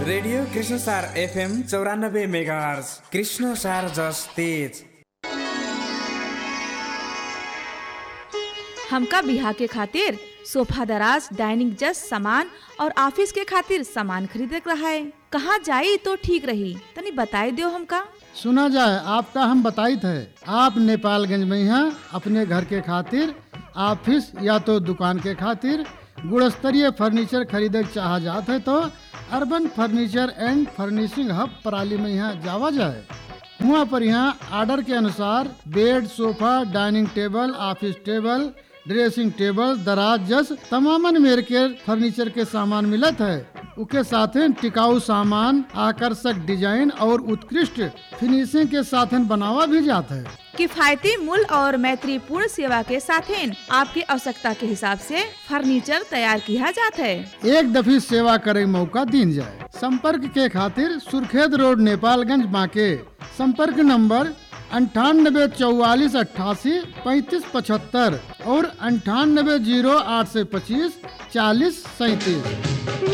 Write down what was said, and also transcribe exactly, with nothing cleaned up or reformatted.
Radio Krishna सार FM चौरानब्बे megahertz Krishna सार जस तेज। हमका बिहा के खातिर सोफा दराज डाइनिंग जस्ट सामान और ऑफिस के खातिर सामान खरीदे रहा है। कहाँ जाई तो ठीक रही, तनी बताई दो हमका। सुना जाए आपका हम बताई थे, आप नेपालगंज में यहाँ अपने घर के खातिर, ऑफिस या तो दुकान के खातिर गुणस्तरीय फर्नीचर खरीदे चाह जाते है तो अर्बन फर्नीचर एंड फर्निशिंग हब पराली में यहाँ जावा जाए। वहाँ पर यहाँ ऑर्डर के अनुसार bed, sofa, dining table, office table, dressing table, दराज जस तमामन मेर के फर्नीचर के सामान मिलत है। उसके साथ टिकाऊ सामान, आकर्षक डिजाइन और उत्कृष्ट फिनिशिंग के साथ बनावा भी जाता है। किफायती मूल्य और मैत्रीपूर्ण सेवा के साथ आपकी आवश्यकता के हिसाब से फर्नीचर तैयार किया जाता है। एक दफी सेवा करे मौका दीन जाए। संपर्क के खातिर सुर्खेत रोड नेपालगंज बांके। संपर्क नंबर अंठानबे चौवालीस अट्ठासी पैंतीस पचहत्तर और अंठानबे जीरो आठ सौ पच्चीस चालीस सैंतीस।